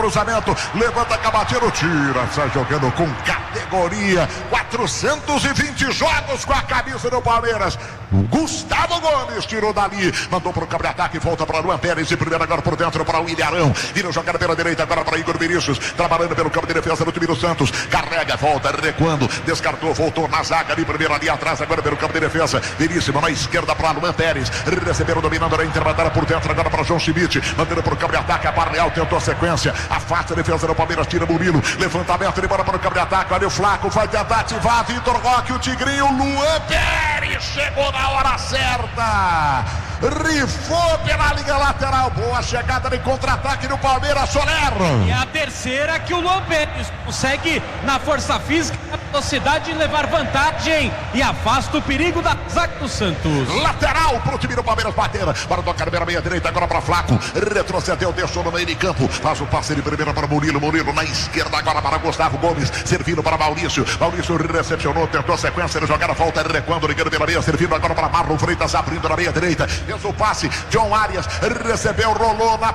Cruzamento, levanta Cabatino, tira, sai jogando com categoria, 420 jogos com a camisa do Palmeiras. Gustavo Gomes tirou dali, mandou para o campo de ataque, volta para Luan Pérez, de primeira agora por dentro para o William Arão, vira jogada pela direita agora para Igor Vinícius, trabalhando pelo campo de defesa do time do Santos, carrega, volta, recuando, descartou, voltou na zaga ali, primeiro ali atrás, agora pelo campo de defesa, Veríssimo na esquerda para Luan Pérez, receberam dominando a interbatada por dentro agora para João Schmidt, mandando para o campo de ataque, a Barreal tentou a sequência, afasta a defesa do Palmeiras, tira Murilo, levantamento, ele bora para o campo de ataque, olha o Flaco, vai tentar ativar, Vitor Roque, o Tigrinho, Luan Pérez, chegou na hora certa, rifou pela linha lateral, boa chegada de contra-ataque do Palmeiras, Soler. E a terceira que o Luan Pérez consegue na força física, na velocidade, levar vantagem e afasta o perigo da zaga do Santos. Lateral pro time do Palmeiras bater, para tocar pela meia direita, agora para Flaco, retrocedeu, deixou no meio de campo, faz o passe de primeira para Murilo, Murilo na esquerda agora para Gustavo Gomes, servindo para Maurício, Maurício recepcionou, tentou a sequência de jogada, volta recuando, ligando pela meia, servindo agora para Marlon Freitas, abrindo na meia direita, fez o passe, John Arias recebeu, rolou na